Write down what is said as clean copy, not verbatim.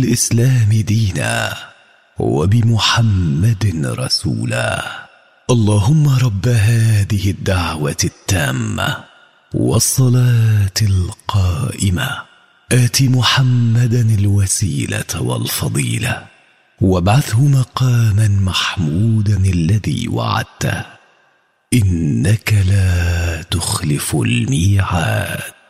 وبالإسلام دينا وبمحمد رسولا. اللهم رب هذه الدعوة التامة والصلاة القائمة آت محمدا الوسيلة والفضيلة وابعثه مقاما محمودا الذي وعدته إنك لا تخلف الميعاد.